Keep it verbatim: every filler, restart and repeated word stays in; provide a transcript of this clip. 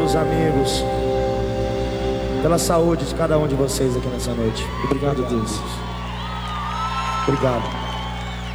meus amigos, pela saúde de cada um de vocês aqui nessa noite. Obrigado, Deus. Obrigado.